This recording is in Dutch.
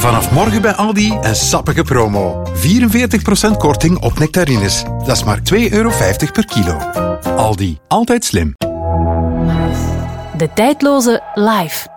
Vanaf morgen bij Aldi een sappige promo. 44% korting op nectarines. Dat is maar €2,50 per kilo. Aldi, altijd slim. De tijdloze Live.